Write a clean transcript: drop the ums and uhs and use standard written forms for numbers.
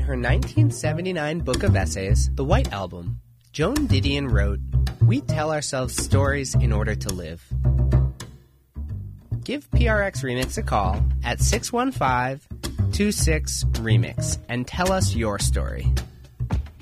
her 1979 book of essays, The White Album, Joan Didion wrote, "We tell ourselves stories in order to live." Give PRX Remix a call at 615-26-REMIX and tell us your story.